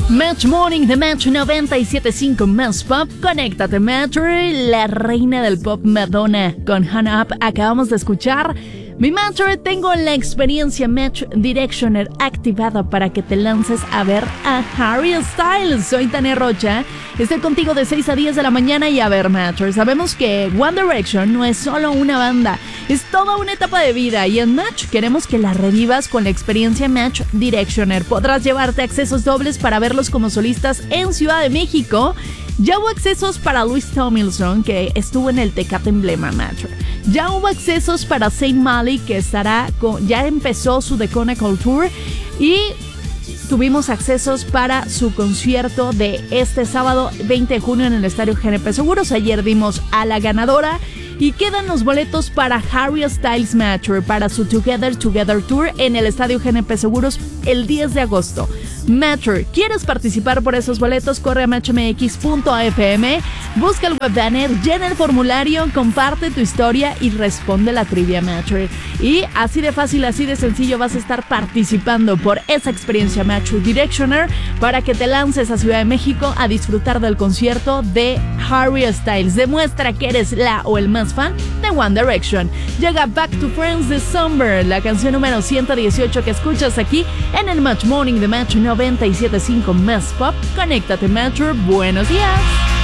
Match Morning de Match 97.5 Más Pop. Conéctate, Match. La reina del pop Madonna con Hang Up. Acabamos de escuchar. Mi Match, tengo la experiencia Match Directioner activada para que te lances a ver a Harry Styles. Soy Tania Rocha. Estoy contigo de 6 a 10 de la mañana y a ver, Match. Sabemos que One Direction no es solo una banda, es toda una etapa de vida y en Match queremos que la revivas con la experiencia Match Directioner. Podrás llevarte accesos dobles para verlos como solistas en Ciudad de México. Ya hubo accesos para Louis Tomlinson, que estuvo en el Tecate Emblema Match. Ya hubo accesos para Saint Malik, que ya empezó su The Connect Tour. Y tuvimos accesos para su concierto de este sábado 20 de junio en el Estadio GNP Seguros. Ayer dimos a la ganadora. Y quedan los boletos para Harry Styles Match, para su Together Tour en el Estadio GNP Seguros el 10 de agosto. Match, ¿quieres participar por esos boletos? Corre a matchmx.fm, busca el web banner, llena el formulario, comparte tu historia y responde la trivia Match. Y así de fácil, así de sencillo vas a estar participando por esa experiencia Match Directioner para que te lances a Ciudad de México a disfrutar del concierto de Harry Styles. Demuestra que eres la o el más fan de One Direction. Llega Back to Friends de Summer, la canción número 118 que escuchas aquí en el Match Morning de Match 97.5 Más Pop. Conéctate, Match. Buenos días.